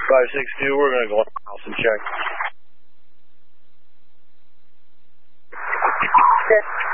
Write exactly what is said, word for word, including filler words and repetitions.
five six two, we're going to go in the house and check. Good.